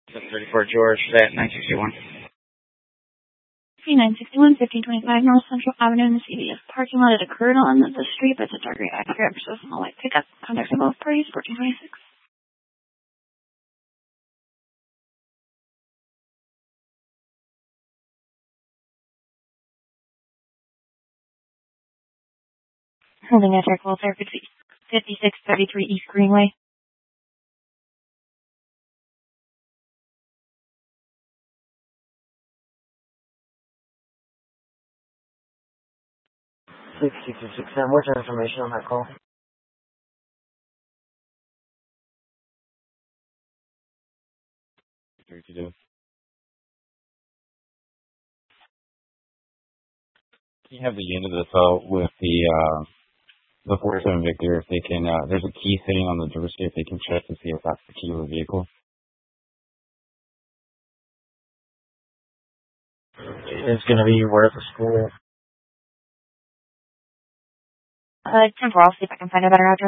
734 George, that 961. 961, 1525 North Central Avenue in the CVS parking lot. It occurred on the street, but it's a dark gray Acura versus a small white pickup. Contact both parties, 1426. Holding at Air Welfare 5633 East Greenway. What's your information on that call? 32. Can you have the unit that's with the 47 Victor, if they can, there's a key sitting on the doorstep, if they can check to see if that's the key of the vehicle. It's going to be where at the school. Temporal, see if I can find a better address.